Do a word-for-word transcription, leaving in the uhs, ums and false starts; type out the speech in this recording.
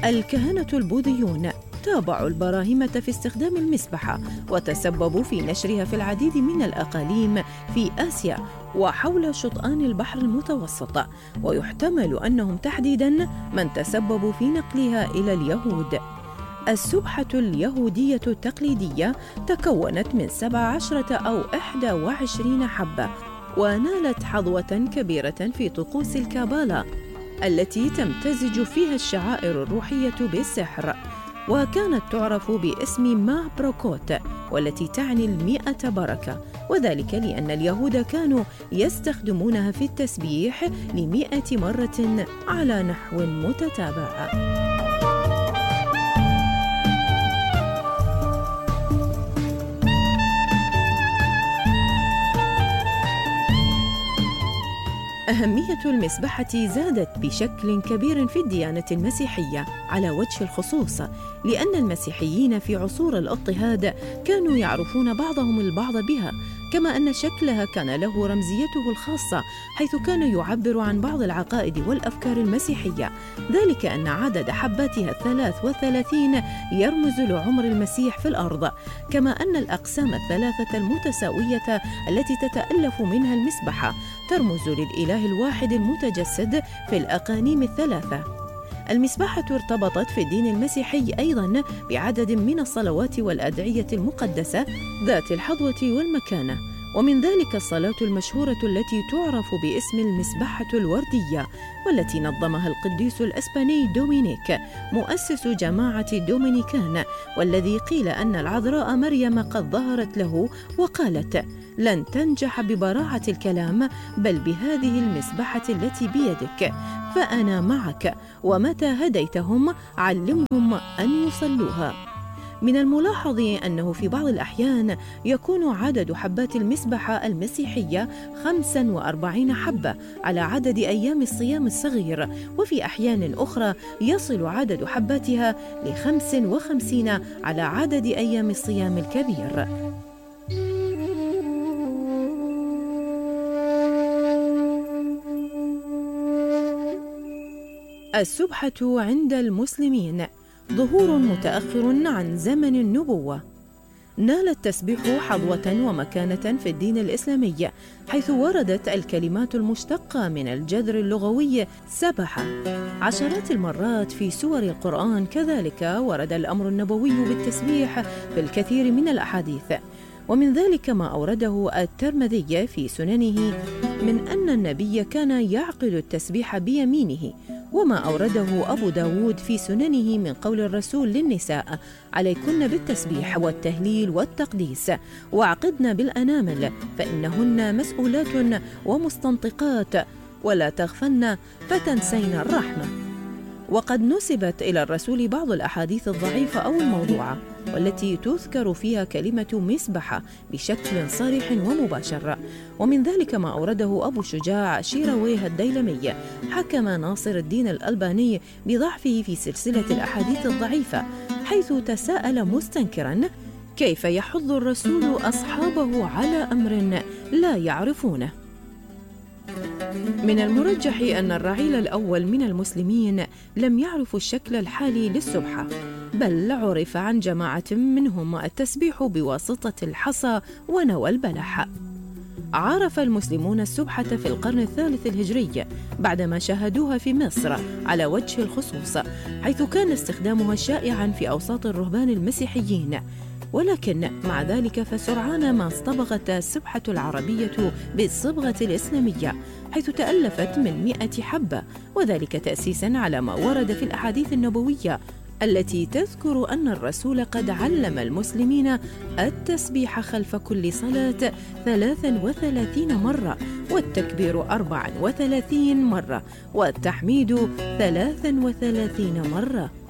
الكهنة البوذيون تابعوا البراهمة في استخدام المسبحة وتسببوا في نشرها في العديد من الأقاليم في آسيا وحول شطآن البحر المتوسط، ويحتمل أنهم تحديداً من تسببوا في نقلها إلى اليهود. السبحة اليهودية التقليدية تكونت من سبع عشرة أو إحدى وعشرين حبة، ونالت حظوة كبيرة في طقوس الكابالا التي تمتزج فيها الشعائر الروحية بالسحر، وكانت تعرف باسم ما بروكوت، والتي تعني المئة بركة، وذلك لأن اليهود كانوا يستخدمونها في التسبيح لمئة مرة على نحو متتابع. أهمية المسبحة زادت بشكل كبير في الديانة المسيحية على وجه الخصوص، لأن المسيحيين في عصور الاضطهاد كانوا يعرفون بعضهم البعض بها، كما أن شكلها كان له رمزيته الخاصة، حيث كان يعبر عن بعض العقائد والأفكار المسيحية، ذلك أن عدد حباتها الثلاث وثلاثين يرمز لعمر المسيح في الأرض، كما أن الأقسام الثلاثة المتساوية التي تتألف منها المسبحة ترمز للإله الواحد المتجسد في الأقانيم الثلاثة. المسبحة ارتبطت في الدين المسيحي أيضاً بعدد من الصلوات والأدعية المقدسة ذات الحظوة والمكانة، ومن ذلك الصلاة المشهورة التي تعرف باسم المسبحة الوردية، والتي نظمها القديس الأسباني دومينيك مؤسس جماعة دومينيكان، والذي قيل أن العذراء مريم قد ظهرت له وقالت: لن تنجح ببراعة الكلام بل بهذه المسبحة التي بيدك، فأنا معك، ومتى هديتهم علمهم أن يصلوها. من الملاحظ أنه في بعض الأحيان يكون عدد حبات المسبحة المسيحية خمسة وأربعين حبة على عدد أيام الصيام الصغير، وفي أحيان أخرى يصل عدد حباتها لخمس وخمسين على عدد أيام الصيام الكبير. السبحة عند المسلمين ظهور متأخر عن زمن النبوة. نال التسبيح حظوة ومكانة في الدين الإسلامي، حيث وردت الكلمات المشتقة من الجذر اللغوي سبح عشرات المرات في سور القرآن. كذلك ورد الأمر النبوي بالتسبيح في الكثير من الأحاديث، ومن ذلك ما أورده الترمذي في سننه من أن النبي كان يعقد التسبيح بيمينه، وما أورده أبو داود في سننه من قول الرسول للنساء: عليكن بالتسبيح والتهليل والتقديس، وعقدن بالأنامل فإنهن مسؤولات ومستنطقات، ولا تغفلن فتنسين الرحمة. وقد نسبت إلى الرسول بعض الأحاديث الضعيفة أو الموضوعة، والتي تذكر فيها كلمة مسبحة بشكل صريح ومباشر، ومن ذلك ما أورده أبو شجاع شيرويه الديلمي. حكم ناصر الدين الألباني بضعفه في سلسلة الأحاديث الضعيفة، حيث تساءل مستنكراً: كيف يحض الرسول أصحابه على أمر لا يعرفونه؟ من المرجح أن الرعيل الأول من المسلمين لم يعرفوا الشكل الحالي للسبحة، بل عرف عن جماعة منهم التسبيح بواسطة الحصى ونوى البلح. عرف المسلمون السبحة في القرن الثالث الهجري بعدما شاهدوها في مصر على وجه الخصوص، حيث كان استخدامها شائعا في أوساط الرهبان المسيحيين، ولكن مع ذلك فسرعان ما اصطبغت السبحة العربية بالصبغة الإسلامية، حيث تألفت من مئة حبة، وذلك تأسيسا على ما ورد في الأحاديث النبوية التي تذكر أن الرسول قد علم المسلمين التسبيح خلف كل صلاة ثلاثا وثلاثين مرة، والتكبير أربعا وثلاثين مرة، والتحميد ثلاثا وثلاثين مرة.